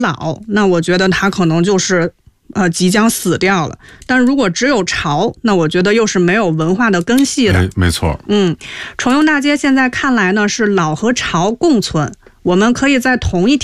老，那我觉得它可能就是即将死掉了。但如果只有潮，那我觉得又是没有文化的根系的。 没错。 重用大街现在看来呢是老和潮共存，我们可以在同一